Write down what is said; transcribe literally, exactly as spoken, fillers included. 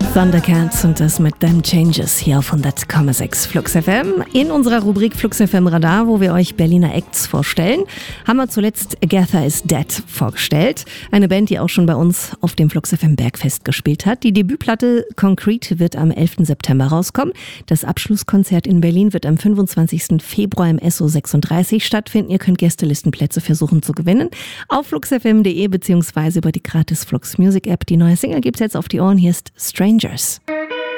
Thundercats und das mit Them Changes hier auf hundert Komma sechs Flux F M. In unserer Rubrik Flux F M Radar, wo wir euch Berliner Acts vorstellen, haben wir zuletzt Agatha is Dead vorgestellt. Eine Band, die auch schon bei uns auf dem Flux F M Bergfest gespielt hat. Die Debütplatte Concrete wird am elften September rauskommen. Das Abschlusskonzert in Berlin wird am fünfundzwanzigsten Februar im S O sechsunddreißig stattfinden. Ihr könnt Gästelistenplätze versuchen zu gewinnen auf fluxfm punkt de beziehungsweise über die gratis Flux Music App. Die neue Single gibt's jetzt auf die Ohren. Hier ist Strangers.